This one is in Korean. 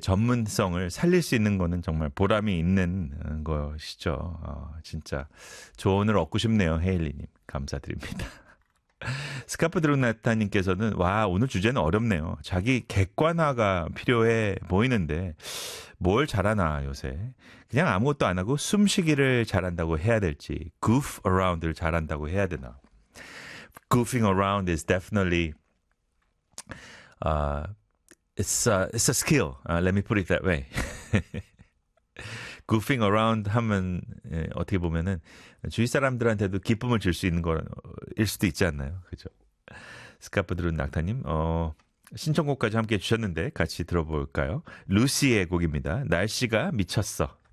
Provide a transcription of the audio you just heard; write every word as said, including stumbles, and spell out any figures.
전문성을 살릴 수 있는 거는 정말 보람이 있는 것이죠. 어, 진짜 조언을 얻고 싶네요. 헤일리님. 감사드립니다. 스카프 드루나타님께서는 와 오늘 주제는 어렵네요. 자기 객관화가 필요해 보이는데 뭘 잘하나 요새. 그냥 아무것도 안 하고 숨쉬기를 잘한다고 해야 될지 goof around를 잘한다고 해야 되나. Goofing around is definitely uh, it's, a, it's a skill. Uh, let me put it that way. goofing around 하면 예, 어떻게 보면은 주위 사람들한테도 기쁨을 줄 수 있는 거일 수도 있지 않나요? 그죠? 스카프드룬 낙타님 어, 신청곡까지 함께 해주셨는데 같이 들어볼까요? 루시의 곡입니다. 날씨가 미쳤어.